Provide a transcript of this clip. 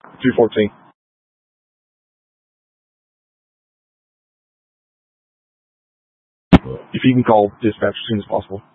214. If you can call dispatch as soon as possible.